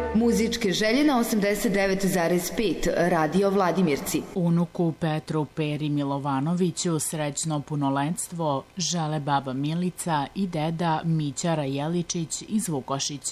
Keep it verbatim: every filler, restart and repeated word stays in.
Muzičke želje na osamdeset devet zarez pet Radio Vladimirci. Unuku Petru Peri Milovanoviću srećno punoletstvo žele baba Milica i deda Mića Rajeličić iz Vukošića.